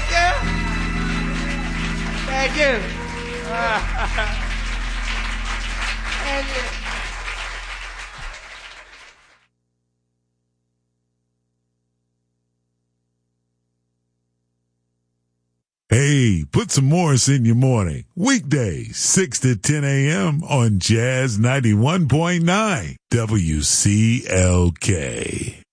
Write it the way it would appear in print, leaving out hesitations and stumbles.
Thank you. Thank you. Thank you. Hey, put some Morris in your morning. Weekdays, 6 to 10 a.m. on Jazz 91.9 WCLK.